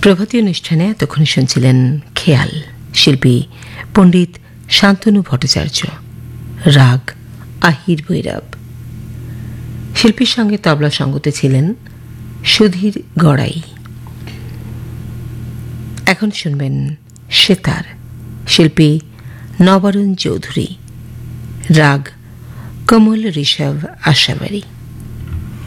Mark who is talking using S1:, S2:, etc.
S1: প্রভাতী অনুষ্ঠানে এতক্ষণ শুনছিলেন খেয়াল, শিল্পী পণ্ডিত শান্তনু ভট্টাচার্য, রাগ আহির ভৈরব। শিল্পীর সঙ্গে তবলা সঙ্গতে ছিলেন সুধীর গড়াই। এখন শুনবেন সেতার, শিল্পী নবারুণ চৌধুরী, রাগ কমল ঋষভ আশাবাড়ি।